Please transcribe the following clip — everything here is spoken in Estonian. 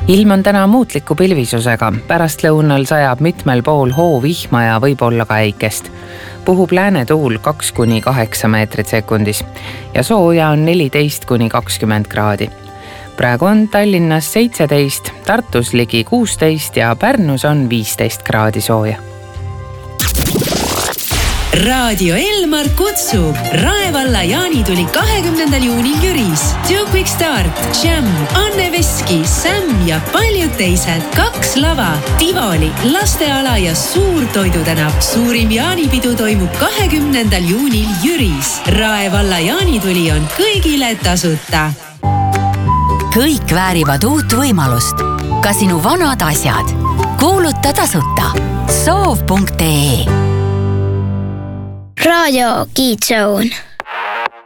Ilm on täna muutliku pilvisusega. Pärastlõunal sajab mitmel pool hoovihma ja võib olla ka äikest. Puhub läänetuul 2–8 meetrit sekundis ja sooja on 14–20 kraadi. Praegu on Tallinnas 17, Tartus ligi 16 ja Pärnus on 15 kraadi sooja. Raadio Elmar kutsub. Rae valla jaanituli 20. juunil Jüris. Too Quick Start, Jam, Anne Veski, Sam ja paljud teised. 2 lava, Tivoli, lasteala ja suur toidutänav. Suurim jaanipidu toimub 20. juunil Jüris. Rae valla jaanituli on kõigile tasuta. Kõik väärivad uut võimalust. Ka sinu vanad asjad. Kuuluta tasuta. Soov.ee Radio Kids Zone.